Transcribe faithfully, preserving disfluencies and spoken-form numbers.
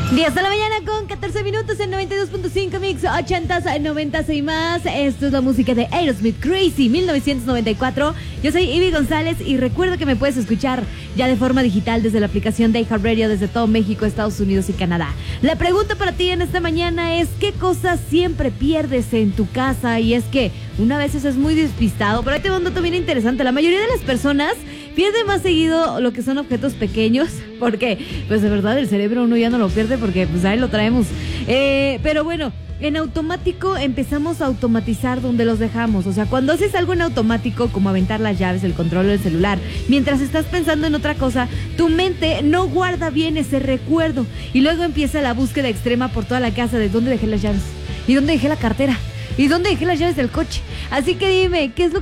diez de la mañana con catorce minutos en noventa y dos punto cinco Mix, ochentas, noventas y más. Esto es la música de Aerosmith, Crazy, mil novecientos noventa y cuatro. Yo soy Ivy González y recuerda que me puedes escuchar ya de forma digital desde la aplicación de iHeartRadio desde todo México, Estados Unidos y Canadá. La pregunta para ti en esta mañana es: ¿qué cosas siempre pierdes en tu casa? Y es que una vez es muy despistado, pero ahí te va un dato bien interesante. La mayoría de las personas pierde más seguido lo que son objetos pequeños, porque pues de verdad el cerebro uno ya no lo pierde porque pues ahí lo traemos. Eh, pero bueno, en automático empezamos a automatizar donde los dejamos. O sea, cuando haces algo en automático, como aventar las llaves, el control del celular, mientras estás pensando en otra cosa, tu mente no guarda bien ese recuerdo. Y luego empieza la búsqueda extrema por toda la casa de dónde dejé las llaves, y dónde dejé la cartera, y dónde dejé las llaves del coche. Así que dime, ¿qué es lo